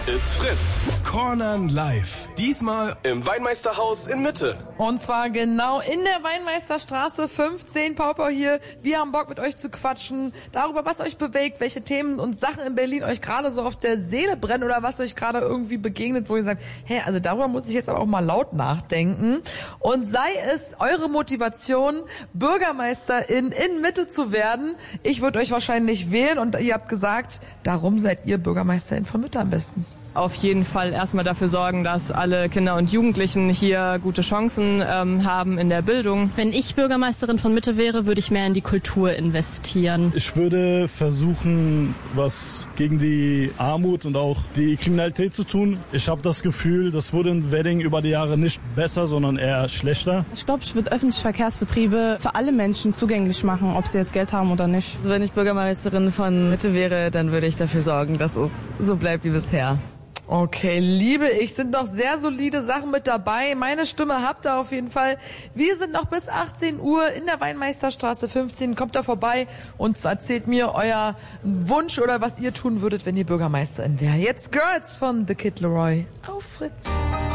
It's Fritz. Cornern live. Diesmal Im Weinmeisterhaus in Mitte. Und zwar genau in der Weinmeisterstraße 15. Pauper hier. Wir haben Bock mit euch zu quatschen. Darüber, was euch bewegt, welche Themen und Sachen in Berlin euch gerade so auf der Seele brennen oder was euch gerade irgendwie begegnet, wo ihr sagt, hey, also darüber muss ich jetzt aber auch mal laut nachdenken. Und sei es eure Motivation, Bürgermeisterin in Mitte zu werden. Ich würde euch wahrscheinlich wählen und ihr habt gesagt, darum seid ihr Bürgermeisterin von Mitte am besten. Auf jeden Fall erstmal dafür sorgen, dass alle Kinder und Jugendlichen hier gute Chancen haben in der Bildung. Wenn ich Bürgermeisterin von Mitte wäre, würde ich mehr in die Kultur investieren. Ich würde versuchen, was gegen die Armut und auch die Kriminalität zu tun. Ich habe das Gefühl, das wurde in Wedding über die Jahre nicht besser, sondern eher schlechter. Ich glaube, ich würde öffentliche Verkehrsbetriebe für alle Menschen zugänglich machen, ob sie jetzt Geld haben oder nicht. Also wenn ich Bürgermeisterin von Mitte wäre, dann würde ich dafür sorgen, dass es so bleibt wie bisher. Okay, liebe ich, sind noch sehr solide Sachen mit dabei. Meine Stimme habt ihr auf jeden Fall. Wir sind noch bis 18 Uhr in der Weinmeisterstraße 15. Kommt da vorbei und erzählt mir euer Wunsch oder was ihr tun würdet, wenn ihr Bürgermeisterin wäre. Jetzt Girls von The Kid Laroi auf Fritz.